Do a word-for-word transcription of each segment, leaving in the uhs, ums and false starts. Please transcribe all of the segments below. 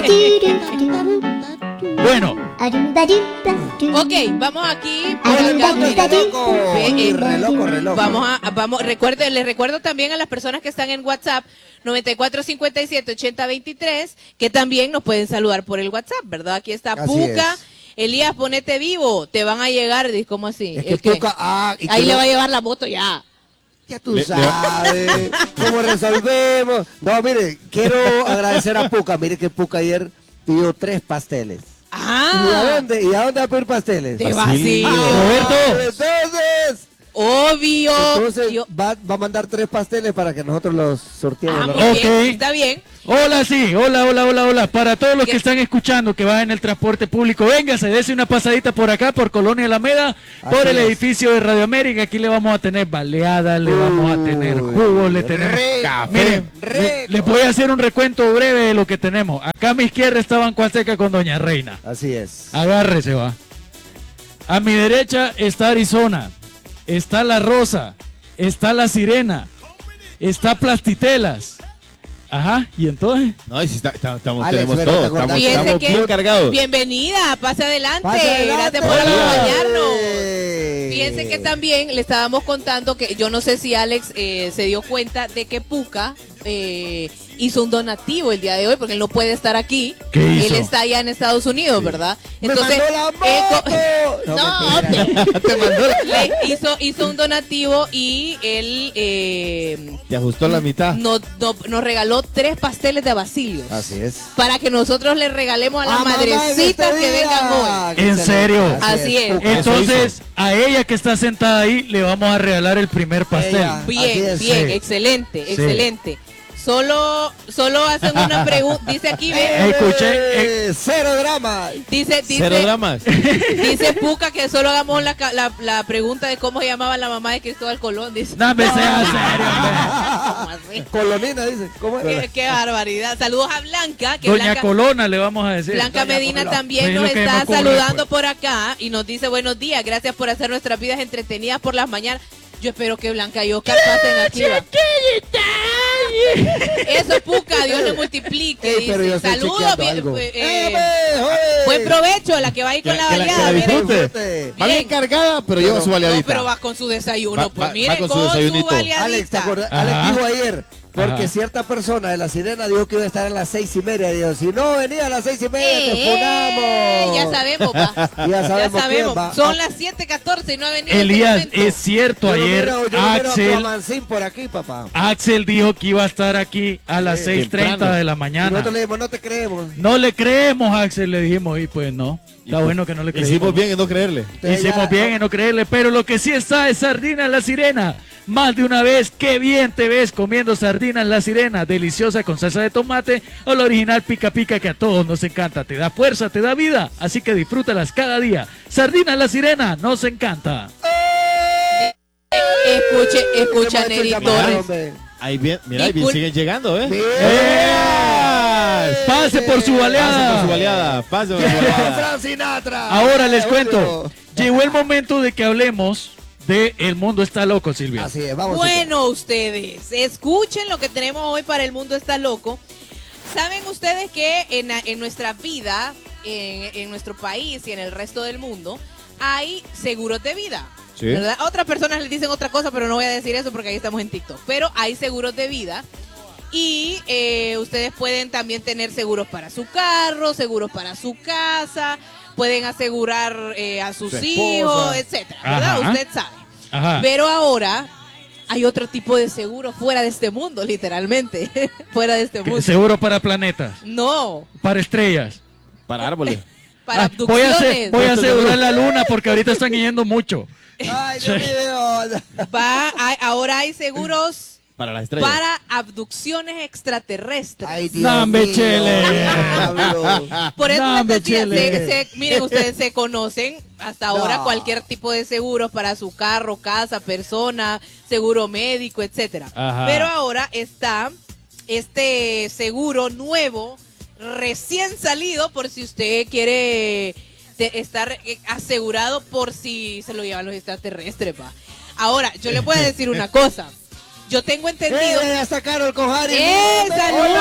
Bueno. Ok, vamos aquí. Reloj, reloj. Vamos a, vamos, recuerde, les recuerdo también a las personas que están en WhatsApp noventa y cuatro cincuenta y siete ochenta veintitrés que también nos pueden saludar por el WhatsApp, ¿verdad? Aquí está Así Puca. es. Elías, ponete vivo, te van a llegar, ¿cómo así? Es que ¿El qué? Puca, ah, y Ahí que le no- va a llevar la moto ya. Ya tú Le- sabes cómo resolvemos. No, mire, quiero agradecer a Puca. Mire que Puca ayer pidió tres pasteles. Ah. ¿Y a dónde? ¿Y a dónde va a pedir pasteles? De vacío. Roberto. Entonces, Obvio. entonces Yo- va, va a mandar tres pasteles para que nosotros los sorteemos. Ah, ¿no? muy Ok. bien, está bien. Hola, sí, hola, hola, hola, hola. Para todos los ¿Qué? que están escuchando, que van en el transporte público, véngase, dése una pasadita por acá, por Colonia Alameda, por Así el es. edificio de Radio América. Aquí le vamos a tener baleadas, le vamos a tener Uy, jugos, le tenemos rico, café. Miren, rico. le- les voy a hacer un recuento breve de lo que tenemos. Acá a mi izquierda estaba en Cuaseca con Doña Reina. Así es. Agárrese, va. A mi derecha está Arizona, está La Rosa, está La Sirena, está Plastitelas. Ajá, y entonces... No, y si está- está- estamos, Alex, tenemos pero todo. te Estamos, acordás- Fíjense estamos que- bien cargados. Bienvenida, pase adelante. Pase adelante. Gracias por Hola. acompañarnos. Eh. Fíjense que también le estábamos contando que yo no sé si Alex eh, se dio cuenta de que Puca eh, hizo un donativo el día de hoy porque él no puede estar aquí. ¿Qué hizo? Él está allá en Estados Unidos, ¿verdad? ¡Me mandó la él co- moto! No, mentira. Te mandó la- le hizo, hizo un donativo y él eh, Te ajustó la mitad. no- no- nos regaló tres pasteles de Basilios. Así es. Para que nosotros le regalemos a las Ah, mamá, en madrecitas este que día. vengan hoy. ¿En Excelente. serio? Así es. Puca. Entonces, a ella que está sentada ahí, le vamos a regalar el primer pastel. Ella. Así Bien, es, bien, sí. excelente, Sí. excelente. Solo, solo hacen una pregunta. Dice aquí, ve, Escuché, Eh, cero drama. dice, Cero dice, dramas. dice Puca que solo hagamos la, ca- la, la pregunta de cómo se llamaba la mamá de Cristóbal Colón. Dice. No, me sea serio, hombre. ¿Cómo así? Colonina dice. ¿Cómo es? Qué, qué barbaridad. Saludos a Blanca, que Doña Blanca, Colona le vamos a decir. Blanca Doña Medina Colón. también Es nos lo que está me ocurre, saludando pues. por acá y nos dice buenos días, gracias por hacer nuestras vidas entretenidas por las mañanas. Yo espero que Blanca y Oscar pasen aquí. va. Eso, Puca, Dios le multiplique. Ey, pero dice. yo estoy Saludos, chequeando bien, algo. eh, ¡Eh, eh, ve, joder! buen provecho a la que va a ir con Que- la que la- que baleada. la miren. disfrute. Disfrute. Va bien cargada, pero lleva su No, baleadita. pero va con su desayuno, Va- pues va- mire, va con con, su su, desayunito. baleadita. Alex, ¿te acuerdas? Ajá. Alex dijo ayer, porque Ajá. cierta persona de La Sirena dijo que iba a estar a las seis y media. Dijo, si no venía a las seis y media, Eh, te funamos. ya sabemos, va. Ya Ya sabemos, sabemos. quién va. Son Ah, las siete catorce y no ha venido. Elías, este momento. es cierto, yo no ayer miro- yo no miro a Axel, Clamancín por aquí, papá. Axel dijo que iba a estar aquí a las Sí, seis treinta temprano. de la Y mañana. nosotros le dijimos, no te creemos. No le creemos, Axel, le dijimos, y pues no. Está pues, bueno que no le creímos. Hicimos bien en no creerle. Ustedes Hicimos ya- bien en no creerle, pero lo que sí está es Sardina La Sirena. Más de una vez, qué bien te ves comiendo sardinas La Sirena, deliciosa con salsa de tomate o la original pica pica que a todos nos encanta. Te da fuerza, te da vida, así que disfrútalas cada día. Sardinas La Sirena, nos encanta. Escuche, escucha, Hemos hecho Neri llamada, Torres. hombre. Ahí bien, mira, ahí bien Discul- siguen llegando, ¿eh? Bien. ¡Eh! Pase por su Pase baleada. por su baleada, pase por su Llegó baleada. Frank Sinatra. Ahora les Eh, cuento, obvio. llegó el momento de que hablemos de El Mundo Está Loco, Silvia. Así es, vamos. Bueno, ustedes, escuchen lo que tenemos hoy para El Mundo Está Loco. ¿Saben ustedes que en, la- en nuestra vida, en, en nuestro país y en el resto del mundo, hay seguros de vida? Sí. ¿Verdad? Otras personas les dicen otra cosa, pero no voy a decir eso porque ahí estamos en TikTok. Pero hay seguros de vida y eh, ustedes pueden también tener seguros para su carro, seguros para su casa, pueden asegurar eh, a sus Su hijos, esposa. etcétera, ¿verdad? Ajá. Usted sabe. Ajá. Pero ahora hay otro tipo de seguro fuera de este mundo, literalmente. Fuera de este mundo. Seguro para planetas, No, para estrellas. Para árboles. para Ah, voy a, abducciones. hacer, voy a asegurar la luna porque ahorita están yendo mucho. Ay, Dios mío. Va, hay- ahora hay seguros Para las estrellas. para abducciones extraterrestres. Ay, Dios No, hombre, mío. Chele. Diablo. Por eso No, les hombre, decía, Chele. se- se- miren, ustedes se conocen hasta ahora No. cualquier tipo de seguros para su carro, casa, persona, seguro médico, etcétera. Ajá. Pero ahora está este seguro nuevo, recién salido, por si usted quiere te- estar eh, asegurado por si se lo llevan los extraterrestres, pa. Ahora, yo le voy a decir una cosa. Yo tengo entendido. ¡Eh, ya sacaron el Cojari! ¡Eh, saludos!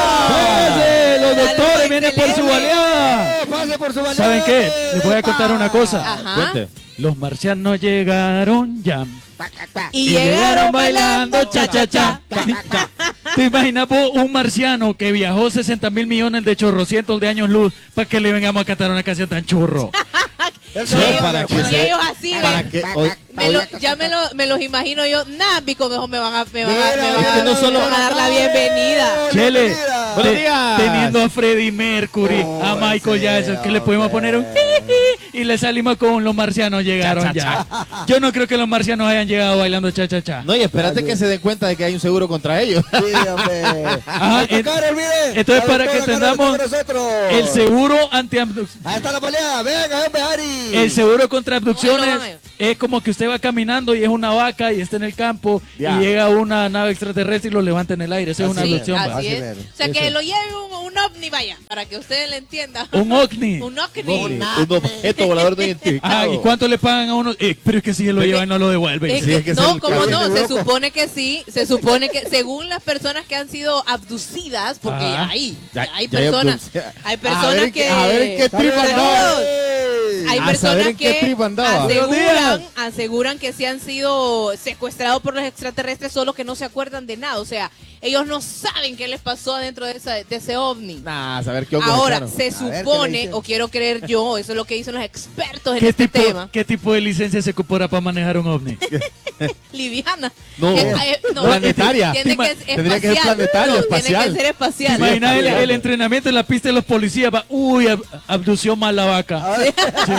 ¡Pase! Los Saludos, doctores vienen por su excelente. baleada. ¡Eh, pase por su baleada! ¿Saben qué? Les voy a contar una cosa. Ajá. Cuente. Los marcianos llegaron ya. Y, llegaron bailando cha cha cha. ¿Te imaginas vos un marciano que viajó sesenta mil millones de chorrocientos de años luz para que le vengamos a cantar una canción tan churro? Él Y sabe, ellos- para que y se- ellos así, para ven. que hoy- Me lo- ya me, lo, me los imagino yo. Nambico, mejor me van a, me van a, Mira, me van mira, a- no me solo- van a dar la bienvenida. Chele, Bienvenida. Buenos te- días. teniendo a Freddie Mercury, Oh, a Michael sí, Jackson, que le pudimos hombre. poner un y le salimos con los marcianos llegaron ya. Yo no creo que los marcianos hayan llegado bailando cha cha cha. No, y espérate que se den cuenta de que hay un seguro contra ellos. Sí, hombre. Ajá, Hay que en- tocar, olvide. entonces, La para doctora que Carol entendamos, está con nosotros. El seguro anti Ahí está la baleada. Venga, hombre, Ari. el seguro contra abducciones No, no, no. es como que usted va caminando y es una vaca y está en el campo Ya. y llega una nave extraterrestre y lo levanta en el aire. Eso es una Así Sí, abducción. así va. Así es. mero. O sea, que Eso. lo lleve un, un ovni, vaya, para que ustedes le entiendan. Un ovni. Un ovni. Un objeto volador no identificado. Ah, ¿y cuánto le pagan a uno? Eh, pero es que si se lo llevan no lo devuelven. Es Sí, que- es que es no, el como caso no, de se loco. supone que sí, se supone que según las personas que han sido abducidas, porque Ajá. ya hay, Ya- ya hay ya hay personas, abducción. hay A personas ver en que, qué- a ver en qué trip andaba. hay A personas saber en qué que trip andaba. Buenos aseguran, días. aseguran que se han sido secuestrados por los extraterrestres, solo que no se acuerdan de nada, o sea, ellos no saben qué les pasó adentro de, esa, de ese ovni. Nah, a saber qué hongos Ahora, echaron. se A ver, ¿qué le supone, dicen? o quiero creer yo, eso es lo que dicen los expertos en ¿Qué este tipo, tema, ¿Qué tipo de licencia se ocupara para manejar un ovni? liviana. No, Que- eh, no, planetaria. Tiene que ser Tendría que ser espacial. planetaria, No, espacial. Tiene que ser ¿Te espacial. imaginas el, espacial. el entrenamiento en la pista de los policías? Va, uy, ab- abdució mal la vaca. Sí.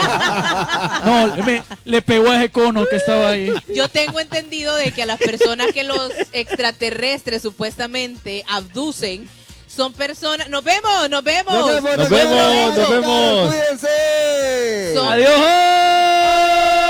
No, me- le pegó a ese cono que estaba ahí. Yo tengo entendido de que a las personas que los extraterrestres supuestamente abducen son personas. Nos vemos, nos vemos. Nos vemos, Nos vemos, nos vemos. Cuídense. Son- ¡Adiós!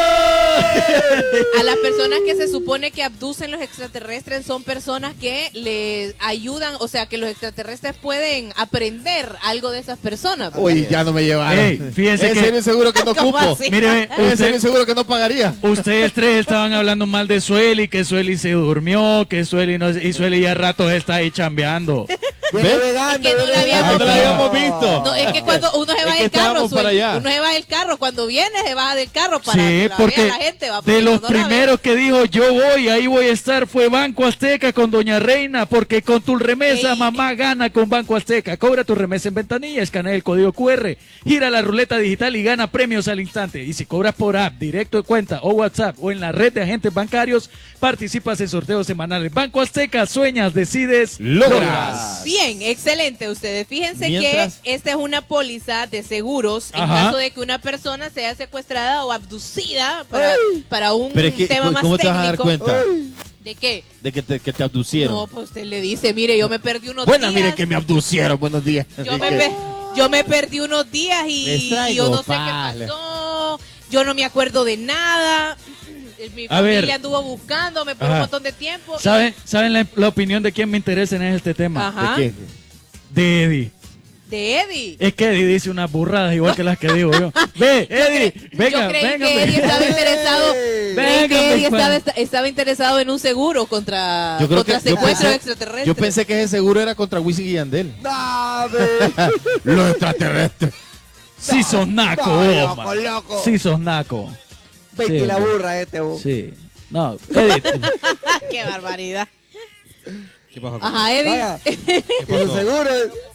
A las personas que se supone que abducen los extraterrestres son personas que les ayudan, o sea, que los extraterrestres pueden aprender algo de esas personas. Uy, ya no me llevaron. Ey, fíjense en que- serio seguro que no ¿Cómo cupo. así? Mire, En usted, serio seguro que no pagaría. ustedes tres estaban hablando mal de Sueli, que Sueli se durmió, que Sueli no, y Sueli ya rato está ahí chambeando. Viene ¿Ves? vegando, Es que no la viene habíamos Ah, no la vegando. habíamos visto. No, es que cuando uno se Es va que del carro, estábamos para Sueli, allá. uno se va del carro, cuando viene se baja del carro para Sí, que la porque vea la gente. Va, de porque los cuando no la ve- primeros que dijo yo voy, ahí voy a estar, fue Banco Azteca con Doña Reina, porque con tu remesa Ey. mamá gana con Banco Azteca. Cobra tu remesa en ventanilla, escanea el código Q R, gira la ruleta digital y gana premios al instante. Y si cobras por app, directo de cuenta o WhatsApp o en la red de agentes bancarios, participas en sorteos semanales. Banco Azteca, sueñas, decides, Logras. Bien, excelente ustedes. Fíjense Mientras- que esta es una póliza de seguros en Ajá. caso de que una persona sea secuestrada o abducida para, para un Pero es que, tema más ¿cómo te vas a dar técnico. cuenta ¿De qué? de que te, que te abducieron? No, pues usted le dice, mire, yo me perdí unos Bueno, días. mire que me abducieron. Buenos días. Yo me, pe- yo me perdí unos días y, Les traigo y yo no sé pale. qué pasó. Yo no me acuerdo de nada. Mi A ver. familia anduvo buscándome por Ajá. un montón de tiempo. ¿Saben, ¿saben la, la opinión de quién me interesa en este tema? Ajá. ¿De qué? De Eddie. De Eddie. Es que Eddie dice unas burradas igual que las que digo yo. Ve, Eddie, venga, Yo creí venga. que Eddie estaba interesado. creí Venga, que Eddie mi estaba, pan. estaba interesado en un seguro contra, Yo creo contra que yo secuestro pensé, extraterrestre. yo pensé que ese seguro era contra Wisin y Yandel. No, ve. Los extraterrestres. Sí sos naco, No, vos, loco, man. loco. Sí sos naco. Vete Sí, la hombre. burra este, vos. Sí. No, Eddie. Qué barbaridad. ¿Qué pasó? Ajá, Eddie. Vaya. Y lo seguro.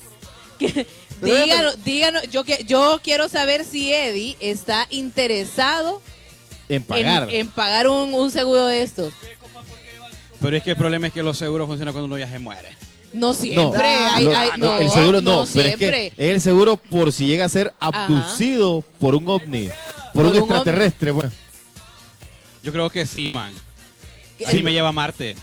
díganos, díganos. Yo, que- yo quiero saber si Eddie está interesado En en, pagar. en pagar un, un seguro de estos. Pero es que el problema es que los seguros funcionan cuando uno ya se muere. No siempre. No, hay- Lo- hay- no, no, el seguro no, no pero es siempre. que es el seguro por si llega a ser abducido por un ovni, por, Por un un extraterrestre. Bueno. Yo creo que sí, man. Así me lleva a Marte.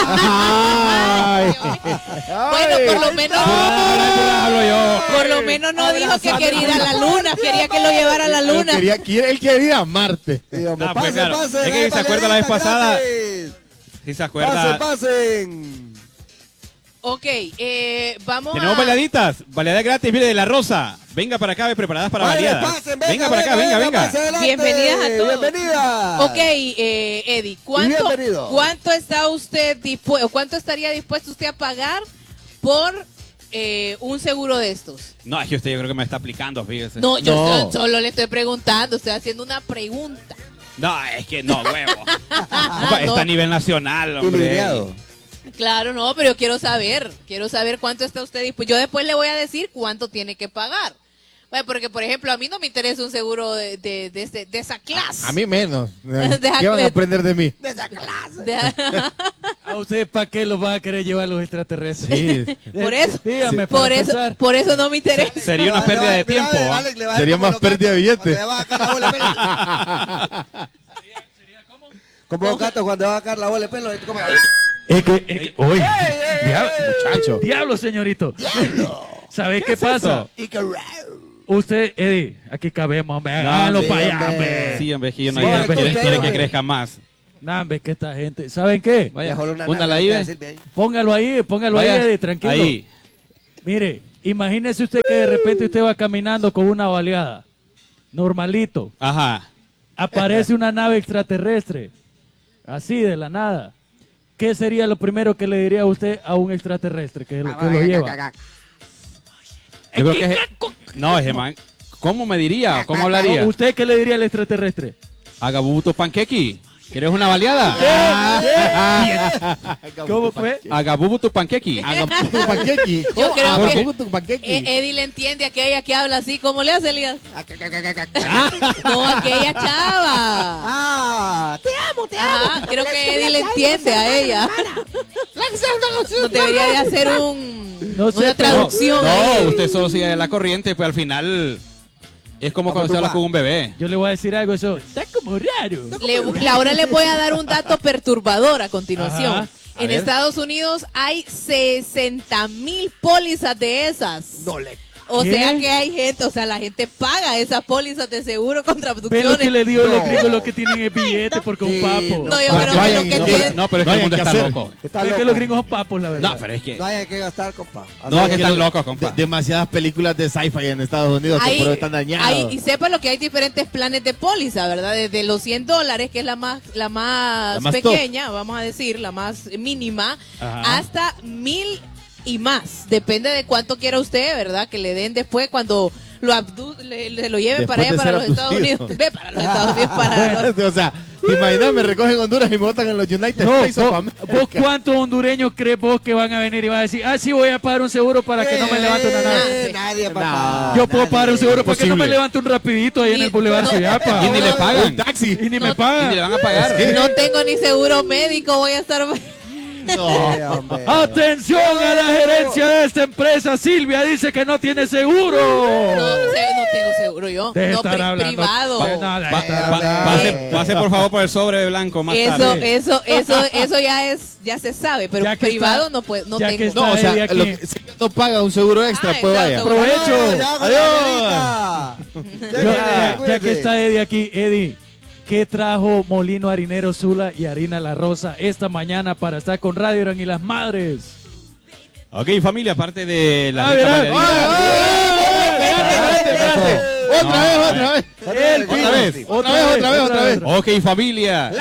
Ay. Bueno, por lo menos. Hablo yo. Por lo menos no dijo que quería ir a la luna, quería que lo llevara a la Él luna. quería, quiere- él quería ir a Marte. Sí, hombre, Ah, pues pase, claro. pase. Es que dale, se acuerda la vez baleadita pasada. gratis. Si se Pasen, acuerda, pasen. Ok, eh, vamos Tenemos a... baleaditas, baleadas gratis, mire, de la Rosa. Venga para acá, ve, preparadas para Vale, baleadas. pasen, venga, para acá, venga, venga. pase adelante. Bienvenidas a todos. Bienvenidas. Ok, eh, Eddie, ¿cuánto, Bienvenido. ¿cuánto está usted dispuesto, cuánto estaría dispuesto usted a pagar por eh, un seguro de estos? No, es que usted yo creo que me está aplicando, fíjese. No, yo No. so- solo le estoy preguntando, estoy haciendo una pregunta. No, es que no, huevo. Ah, Está no. a nivel nacional, hombre. Iluminado. Claro, no, pero yo quiero saber, quiero saber cuánto está usted dispuesto. Yo después le voy a decir cuánto tiene que pagar. Bueno, porque, por ejemplo, a mí no me interesa un seguro de, de, de, ese- de esa clase. A mí menos. Deja ¿Qué van que- a aprender de mí? De- ¿A usted para qué los van a querer llevar los extraterrestres? Sí. por eso, Dígame, para por eso, empezar. por eso no me interesa. Sería una Le va- pérdida le de va- tiempo. le va- ¿ah? le va- le va a Sería como más los pérdida de gatos billete. cuando le va a sacar la bola de pelo. Como los gatos cuando va a sacar la bola de pelo. es como- Es que, es que- oye, diablo, Muchacho. diablo, señorito. ¿Sabes qué pasa? Y que- Usted, Eddie, aquí cabemos, hombre, No, háganlo sí, para allá, hombre. hombre. Sí, hombre, es que yo no Sí, quiero- hombre, quiere, usted, quiere que hombre. crezca más. Nah, hombre, que esta gente, ¿saben qué? Vaya, Mejor una póngala nalga ahí, que ve. Silvia ahí. Póngalo ahí, póngalo Vaya, ahí, Eddie, tranquilo. Ahí. Mire, imagínese usted que de repente usted va caminando con una baleada, normalito, Ajá. aparece una nave extraterrestre, así de la nada. ¿Qué sería lo primero que le diría a usted a un extraterrestre que lo, que lo lleva? Yo creo que es... No, ese man... ¿Cómo me diría? ¿Cómo hablaría? ¿Usted qué le diría al extraterrestre? Agabubuto panquequi. ¿Quieres una baleada? ¿Cómo fue? Agabubuto panquequi. Hagamos tu panquequi. Yo creo Hagamos que- tu panquequi. Eh, Eddie le entiende a aquella que habla así. ¿Cómo le hace, Elías? No, aquella chava. Ah, te amo, te amo. Ajá, creo que Eddie le entiende a ella. No debería de hacer un, No sé, una pero- traducción. No, ahí. usted solo sigue la corriente, pues al final es como cuando se habla con un bebé. Yo le voy a decir algo, eso está como raro. Le- ahora les voy a dar un dato perturbador a continuación. Ajá. A En ver. Estados Unidos hay sesenta mil pólizas de esas. No le. O ¿Qué? sea que hay gente, o sea, la gente paga esas pólizas de seguro contra Ve lo abducciones. que le dio los No. gringos, lo que tienen es billete porque un Sí, papo. No, yo Va- creo que vayan lo y que no- tiene- No, pero es No que el hay mundo que está hacer. loco. Está Es que loco. los gringos son papos, la verdad. No, pero es que... No hay que gastar, compa. No, es que Así están que- locos, compa. De- demasiadas películas de sci-fi en Estados Unidos que Hay- por eso están dañados. hay- y sepa lo que hay diferentes planes de póliza, ¿verdad? Desde los cien dólares, que es la más, la más, La más pequeña, vamos a decir, la más mínima, Ajá. hasta mil y más. Depende de cuánto quiera usted, ¿verdad? Que le den después cuando lo abdu le, le lo lleven Después para allá, de para ser los Estados abducido. Unidos. Ve, para los Estados Unidos, para los... O sea, ¿te imaginas? Me recogen Honduras y me botan en los United No, States of vos, America. vos cuántos hondureños crees vos que van a venir y van a decir, ah, sí, voy a pagar un seguro para que no me levante una nave? Eh, Nadie, papá. Yo puedo pagar un seguro para que no me Imposible. levante un rapidito ahí en Ni- el Boulevard no, Suyapa. Y ni le pagan. Un taxi. Y ni me No, Y pagan. ni le van a pagar. No tengo ni seguro médico, voy a estar... No. Sí, hombre. Atención a la gerencia de esta empresa. Silvia dice que no tiene seguro. No, sé, no tengo seguro yo. De No, estar pri- hablando. privado. Pa- no, de Pa- estar pa- hablando. pase, pase por favor por el sobre blanco más Eso, tarde. eso, eso, eso ya es, ya se sabe, pero Ya que privado está- no puede, no ya que tengo. está- No, o sea, Eddie aquí. lo que- si no paga un seguro extra, Ah, pues vaya. exacto. Provecho. Ya, ya, Adiós. ya, Yo- ya, ya, ya que está Eddie aquí, Eddie, ¿qué trajo Molino Harinero Sula y Harina La Rosa esta mañana para estar con Radio Irán y las Madres? Ok, familia, aparte de la A ver, rica a ver. baleadita- Espérate, espérate. Otra vez, otra vez. El Otra piso. vez, otra vez, otra vez, otra vez. Ok, familia.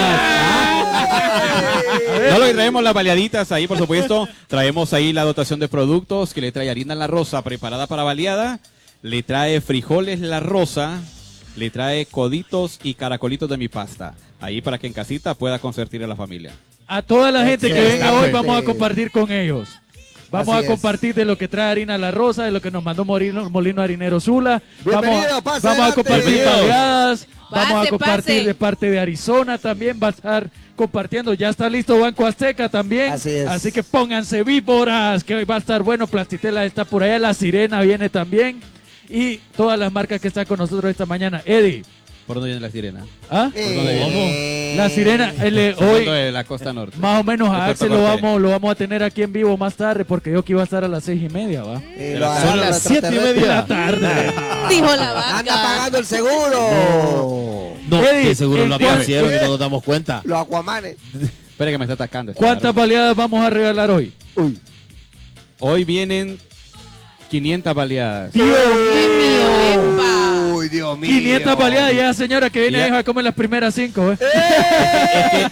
No lo traemos las baleaditas ahí, por supuesto. Traemos ahí la dotación de productos que le trae harina La Rosa preparada para baleada. Le trae frijoles La Rosa. Le trae coditos y caracolitos de mi pasta. Ahí para que en casita pueda consentir a la familia. A toda la gente que venga hoy Excelente. vamos a compartir con ellos. Vamos Así a es. compartir de lo que trae Harina La Rosa, de lo que nos mandó Molino, Molino Harinero Sula. Vamos, Bienvenido, a- pase vamos a adelante. compartir Bienvenido. baleadas. Vamos a Pase, compartir pase. de parte de Arizona también. Va a estar compartiendo. Ya está listo Banco Azteca también. Así es. que pónganse víboras, que hoy va a estar bueno. Plastitela está por allá. La Sirena viene también. Y todas las marcas que están con nosotros esta mañana. Eddie. ¿Por dónde viene la sirena? ¿Ah? Eh, La Sirena. el, eh, Hoy hoy. de la costa norte. Más o menos De a Puerto Axel lo Cortés. vamos, lo vamos a tener aquí en vivo más tarde porque yo que iba a estar a las seis y media, ¿va? eh, Son lo agarra las la siete y extraterrestre. De la media. tarde. Dijo la vaca. Anda pagando el seguro. No, Eddie, que seguro ¿en lo cuál- aparecieron y no nos damos cuenta. Los aguamanes. Espera que me está atacando. esta ¿Cuántas barba. baleadas vamos a regalar hoy? Uy. Hoy vienen quinientas baleadas. Dios mío. ¡Epa! Uy, Dios mío. quinientas baleadas ya, señora, que viene Ya. a comer las primeras cinco. ¿eh? Es que